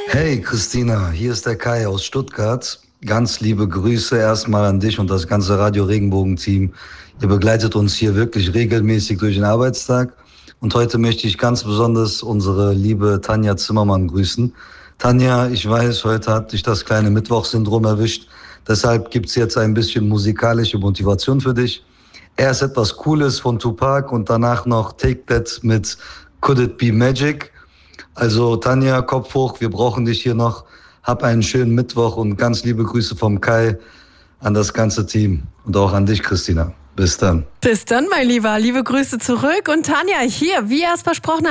Hey Christina, hier ist der Kai aus Stuttgart. Ganz liebe Grüße erstmal an dich und das ganze Radio Regenbogen-Team. Ihr begleitet uns hier wirklich regelmäßig durch den Arbeitstag. Und heute möchte ich ganz besonders unsere liebe Tanja Zimmermann grüßen. Tanja, ich weiß, heute hat dich das kleine Mittwochsyndrom erwischt. Deshalb gibt's jetzt ein bisschen musikalische Motivation für dich. Erst etwas Cooles von Tupac und danach noch Take That mit Could It Be Magic. Also Tanja, Kopf hoch, wir brauchen dich hier noch. Hab einen schönen Mittwoch und ganz liebe Grüße vom Kai an das ganze Team und auch an dich, Christina. Bis dann. Bis dann, mein Lieber. Liebe Grüße zurück. Und Tanja, hier, wie erst versprochen,